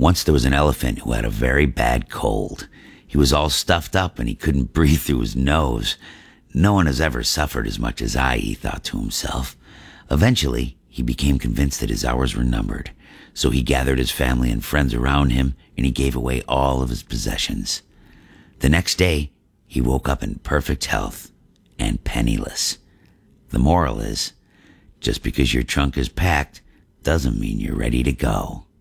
Once there was an elephant who had a very bad cold. He was all stuffed up and he couldn't breathe through his nose. No one has ever suffered as much as I, he thought to himself. Eventually, he became convinced that his hours were numbered. So he gathered his family and friends around him and he gave away all of his possessions. The next day, he woke up in perfect health and penniless. The moral is, just because your trunk is packed doesn't mean you're ready to go.